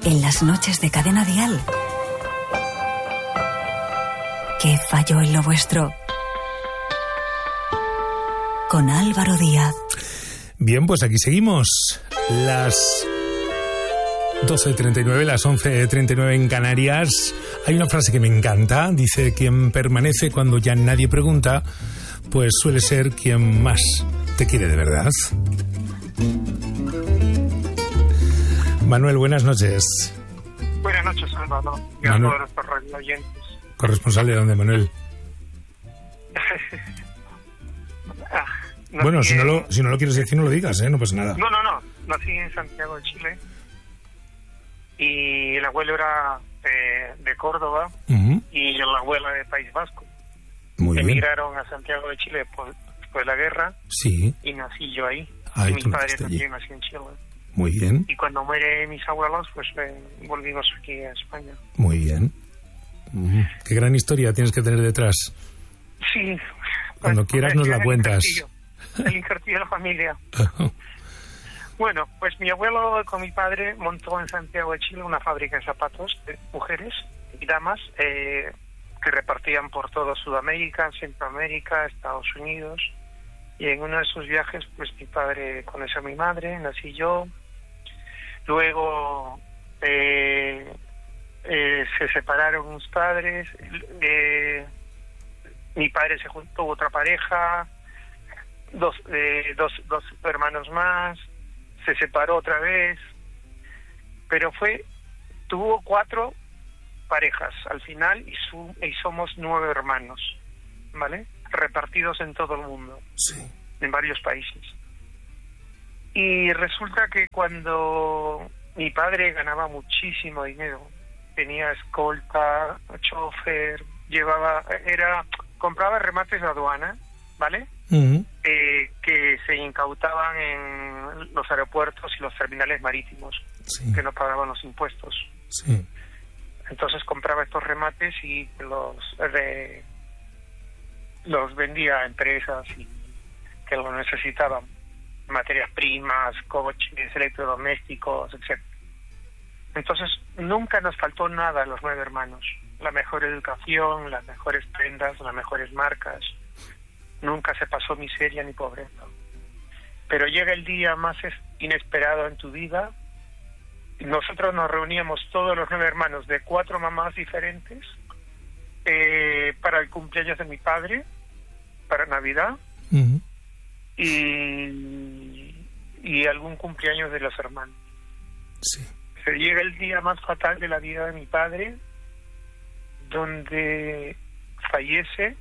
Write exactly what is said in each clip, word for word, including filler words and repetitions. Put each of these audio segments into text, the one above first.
en las noches de Cadena Dial. ¿Qué falló en lo vuestro? Con Álvaro Díaz. Bien, pues aquí seguimos. Las doce treinta y nueve, las once treinta y nueve en Canarias. Hay una frase que me encanta. Dice: quien permanece cuando ya nadie pregunta, pues suele ser quien más te quiere de verdad. Manuel, buenas noches. Buenas noches, Álvaro. Y a todos nuestros radio oyentes. ¿Corresponsal de dónde, Manuel? ah, no bueno, si en... no, lo, si no lo quieres decir, no lo digas, ¿eh? No pasa nada. No, no, no. Nací en Santiago de Chile. Y el abuelo era de, de Córdoba, uh-huh. y la abuela de País Vasco. Muy Emigraron bien. a Santiago de Chile después, después de la guerra. Sí. Y nací yo ahí. Ay, y mi padre también nació en Chile. Muy bien. Y cuando mueren mis abuelos, pues eh, volvimos aquí a España. Muy bien. Uh-huh. Qué gran historia tienes que tener detrás. Sí. Cuando pues, quieras nos la cuentas. El injertillo de la familia. Bueno, pues mi abuelo con mi padre montó en Santiago de Chile una fábrica de zapatos de mujeres y damas eh, que repartían por toda Sudamérica, Centroamérica, Estados Unidos. Y en uno de sus viajes, pues mi padre conoció a mi madre, nací yo. Luego eh, eh, se separaron mis padres. Eh, mi padre se juntó con otra pareja, dos, eh, dos, dos hermanos más. Se separó otra vez, pero fue tuvo cuatro parejas al final y, su, y somos nueve hermanos, ¿vale? Repartidos en todo el mundo, sí. En varios países. Y resulta que cuando mi padre ganaba muchísimo dinero, tenía escolta, chofer, llevaba, era, compraba remates de aduana, ¿vale? Uh-huh. Eh, que se incautaban en los aeropuertos y los terminales marítimos, sí. que no pagaban los impuestos. Sí. Entonces compraba estos remates y los de, los vendía a empresas y que lo necesitaban, materias primas, coches, electrodomésticos, etcétera. Entonces nunca nos faltó nada a los nueve hermanos: la mejor educación, las mejores prendas, las mejores marcas. Nunca se pasó miseria ni pobreza. Pero llega el día más inesperado en tu vida. Nosotros nos reuníamos todos los nueve hermanos de cuatro mamás diferentes eh, para el cumpleaños de mi padre, para Navidad, uh-huh. y, y algún cumpleaños de los hermanos. Sí. Se llega el día más fatal de la vida de mi padre, donde fallece.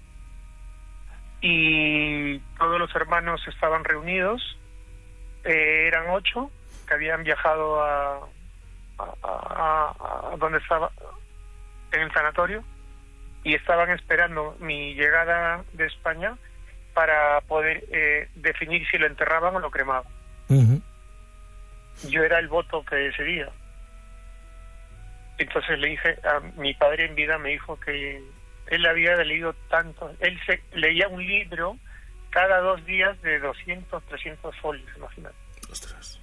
Y todos los hermanos estaban reunidos, eh, eran ocho que habían viajado a, a, a, a donde estaba, en el sanatorio, y estaban esperando mi llegada de España para poder eh, definir si lo enterraban o lo cremaban. Uh-huh. Yo era el voto que decidía. Entonces le dije a mi padre en vida, me dijo que él había leído tanto, él se leía un libro cada dos días de doscientos, trescientos folios, imagínate. Ostras.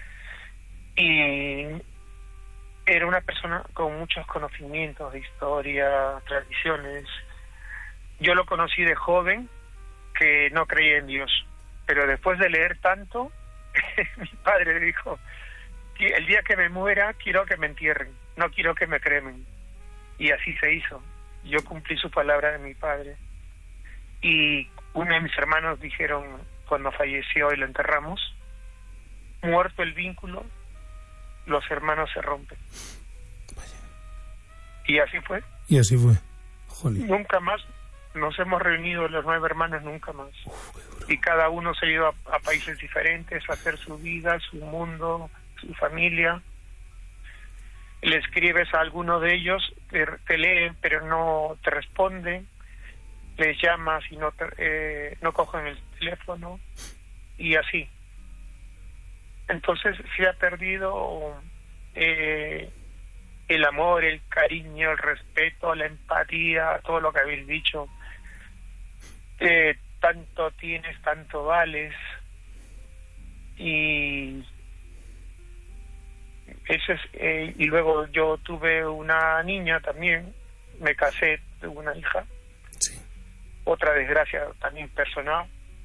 Y era una persona con muchos conocimientos de historia, tradiciones. Yo lo conocí de joven, que no creía en Dios, pero después de leer tanto, mi padre dijo: el día que me muera quiero que me entierren, no quiero que me cremen. Y así se hizo. Yo cumplí su palabra de mi padre. Y uno de mis hermanos dijeron, cuando falleció y lo enterramos: muerto el vínculo, los hermanos se rompen. Vaya. Y así fue. Y así fue. Jolín. Nunca más nos hemos reunido los nueve hermanos, nunca más. Uf, y cada uno se ha ido a, a países diferentes a hacer su vida, su mundo, su familia. Le escribes a alguno de ellos, te, te leen pero no te responden, les llamas y no te, eh, no cogen el teléfono, y así. Entonces se ha perdido eh, el amor, el cariño, el respeto, la empatía, todo lo que habéis dicho. Eh, tanto tienes, tanto vales. Y Eso es, eh, y luego yo tuve una niña también, me casé, tuve una hija, sí. Otra desgracia también personal,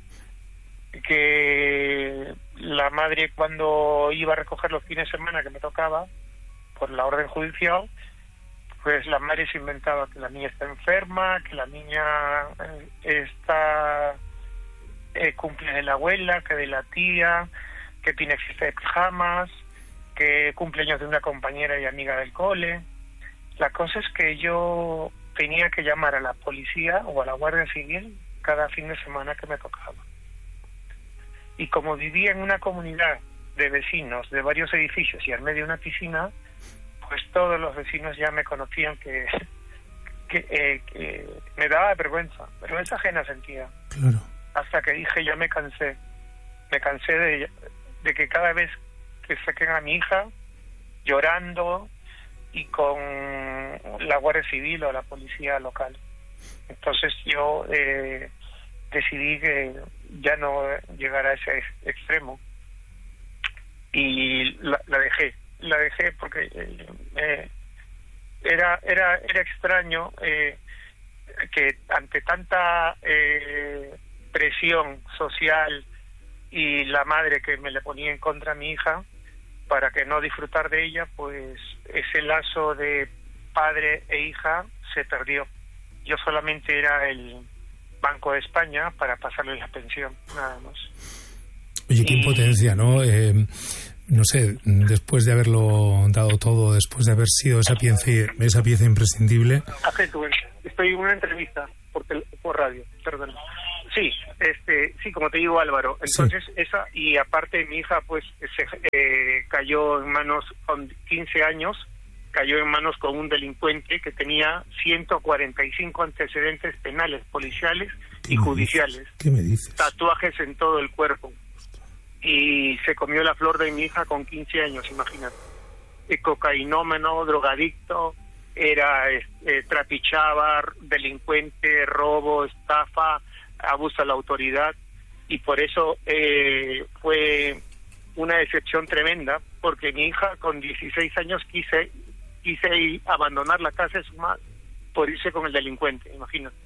que la madre cuando iba a recoger los fines de semana que me tocaba, por la orden judicial, pues la madre se inventaba que la niña está enferma, que la niña eh, está eh, cumple de la abuela, que de la tía, que tiene fiesta de pijamas, que cumpleaños de una compañera y amiga del cole. La cosa es que yo tenía que llamar a la policía o a la Guardia Civil cada fin de semana que me tocaba. Y como vivía en una comunidad de vecinos de varios edificios y al medio de una piscina, pues todos los vecinos ya me conocían que, que, eh, que me daba vergüenza, pero esa ajena sentía. Claro. Hasta que dije, ya me cansé. Me cansé de, de que cada vez que saquen a mi hija llorando y con la Guardia Civil o la policía local. Entonces yo eh, decidí que ya no llegar a ese extremo y la, la dejé. La dejé porque eh, era era era extraño eh, que ante tanta eh, presión social y la madre que me le ponía en contra a mi hija para que no disfrutar de ella, pues ese lazo de padre e hija se perdió. Yo solamente era el Banco de España para pasarle la pensión, nada más. Oye, qué y... impotencia, ¿no? Eh, no sé, después de haberlo dado todo, después de haber sido esa pieza, esa pieza imprescindible... Estoy en una entrevista por, tel- por radio, perdón. Sí, este, sí, como te digo, Álvaro. Entonces, sí. esa, y aparte mi hija, pues, se eh, cayó en manos, con quince años, cayó en manos con un delincuente que tenía ciento cuarenta y cinco antecedentes penales, policiales y judiciales. ¿Qué me dices? Tatuajes en todo el cuerpo. Y se comió la flor de mi hija con quince años, imagínate. Eh, cocainómeno, drogadicto, era eh, trapichaba, delincuente, robo, estafa, abuso a la autoridad, y por eso eh, fue una decepción tremenda, porque mi hija con dieciséis años quise quise ir, abandonar la casa de su madre por irse con el delincuente, imagínate.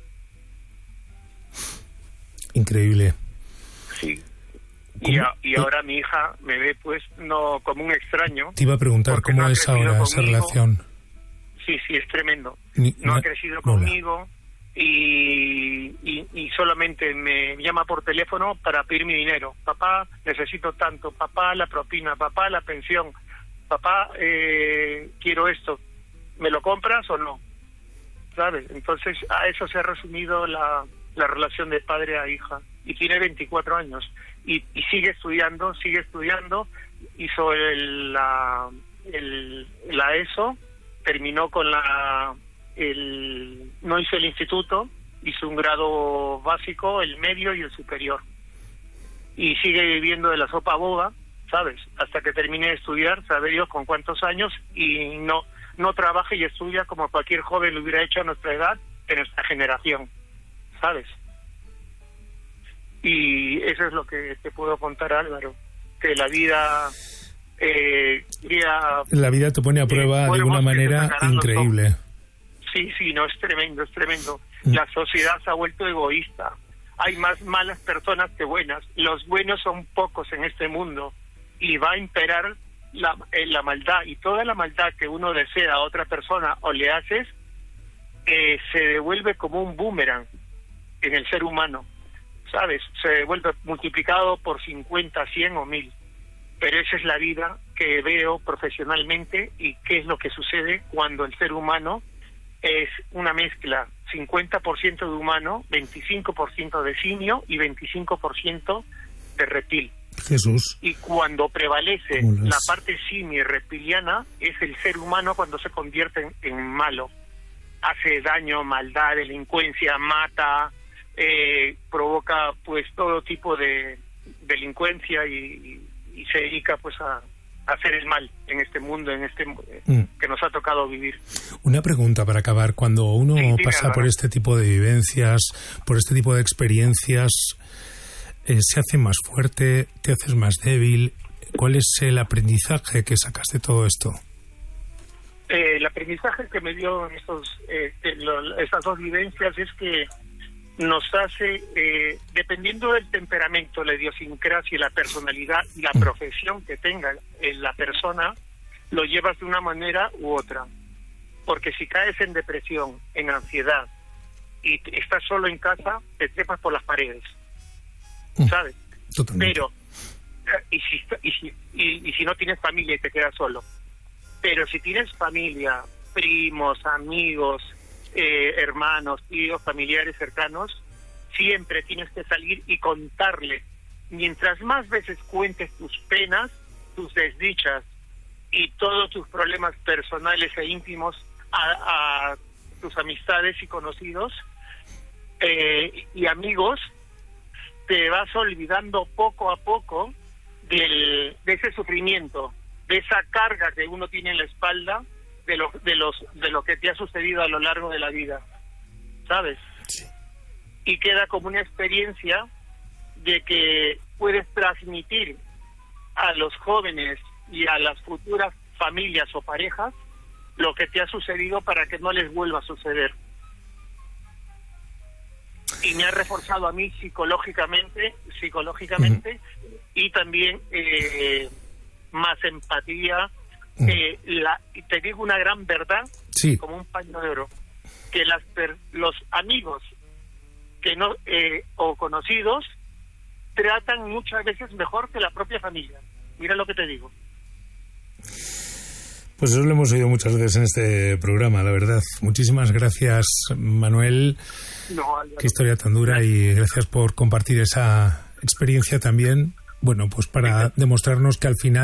Increíble. Sí. Y, a, y ahora mi hija me ve pues no como un extraño. Te iba a preguntar cómo no es ahora conmigo. Esa relación. Sí, sí, es tremendo. Ni, no na, ha crecido hola. conmigo y, y, y solamente me llama por teléfono para pedir mi dinero. Papá, necesito tanto. Papá, la propina. Papá, la pensión. Papá, eh, quiero esto. ¿Me lo compras o no? ¿Sabes? Entonces, a eso se ha resumido la, la relación de padre a hija. Y tiene veinticuatro años. Y, y sigue estudiando, sigue estudiando. Hizo el, la, el, la ESO. Terminó con la... el no hizo el instituto. Hizo un grado básico, el medio y el superior. Y sigue viviendo de la sopa boba, ¿sabes? Hasta que termine de estudiar, sabe Dios con cuántos años, y no no trabaja y estudia como cualquier joven lo hubiera hecho a nuestra edad, en nuestra generación, ¿sabes? Y eso es lo que te puedo contar, Álvaro, que la vida... Eh, ya, la vida te pone a prueba eh, de una manera increíble. Sí, sí, no, es tremendo, es tremendo. Mm. La sociedad se ha vuelto egoísta. Hay más malas personas que buenas. Los buenos son pocos en este mundo y va a imperar la, eh, la maldad, y toda la maldad que uno desea a otra persona o le haces eh, se devuelve como un boomerang en el ser humano, ¿sabes? Se devuelve multiplicado por cincuenta, cien o mil. Pero esa es la vida que veo profesionalmente, y qué es lo que sucede cuando el ser humano es una mezcla, cincuenta por ciento de humano, veinticinco por ciento de simio y veinticinco por ciento de reptil. Jesús. Y cuando prevalece la parte simio y reptiliana, es el ser humano cuando se convierte en, en malo. Hace daño, maldad, delincuencia, mata, eh, provoca pues todo tipo de delincuencia y, y, y se dedica pues a hacer el mal en este mundo, en este mm. que nos ha tocado vivir. Una pregunta para acabar. Cuando uno sí, pasa por este tipo de vivencias, por este tipo de experiencias, eh, ¿se hace más fuerte? ¿Te haces más débil? ¿Cuál es el aprendizaje que sacas de todo esto? Eh, el aprendizaje que me dio en estos, eh, en lo, estas dos vivencias es que nos hace, eh, dependiendo del temperamento, la idiosincrasia, la personalidad y la profesión que tenga eh, la persona, lo llevas de una manera u otra. Porque si caes en depresión, en ansiedad, y estás solo en casa, te trepas por las paredes, ¿sabes? Totalmente. Pero, y si, y, si, y, y si no tienes familia y te quedas solo, pero si tienes familia, primos, amigos, eh, hermanos, tíos, familiares cercanos, siempre tienes que salir y contarle. Mientras más veces cuentes tus penas, tus desdichas y todos tus problemas personales e íntimos a, a tus amistades y conocidos eh, y amigos, te vas olvidando poco a poco del, de ese sufrimiento, de esa carga que uno tiene en la espalda, de lo, de los de lo que te ha sucedido a lo largo de la vida, ¿sabes? Sí. Y queda como una experiencia de que puedes transmitir a los jóvenes y a las futuras familias o parejas lo que te ha sucedido para que no les vuelva a suceder. Y me ha reforzado a mí psicológicamente, psicológicamente uh-huh. y también eh, más empatía. Uh-huh. Eh, la, y te digo una gran verdad, sí. como un paño de oro, que las per, los amigos que no eh, o conocidos tratan muchas veces mejor que la propia familia. Mira lo que te digo. Pues eso lo hemos oído muchas veces en este programa, la verdad. Muchísimas gracias, Manuel. No, qué historia tan dura, y gracias por compartir esa experiencia también. Bueno, pues para demostrarnos que al final